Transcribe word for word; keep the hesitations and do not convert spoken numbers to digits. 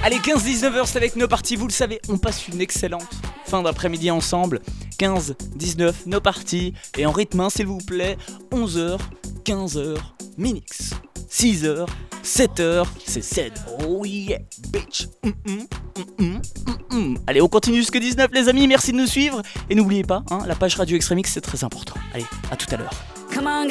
Allez, quinze dix-neuf heures, c'est avec nos parties, vous le savez, on passe une excellente fin d'après-midi ensemble. quinze dix-neuf, nos parties, et en rythme un, s'il vous plaît, onze heures, quinze heures, Minix. six heures, sept heures, c'est sept. Oh yeah, bitch. Mm -mm, mm -mm, mm -mm. Allez, on continue jusqu'à dix-neuf, les amis, merci de nous suivre. Et n'oubliez pas, hein, la page Radio Extremix, c'est très important. Allez, à tout à l'heure.